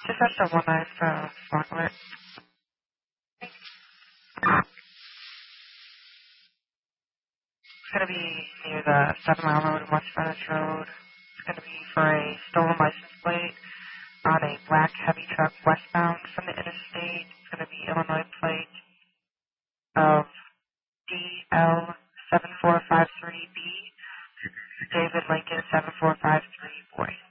Just have the one I've gone with. It's going to be near the 7 Mile Road and West Greenwich Road. It's going to be for a stolen license plate on a black heavy truck westbound from the interstate. It's going to be Illinois plate of DL7453B, David Lincoln 7453 boy.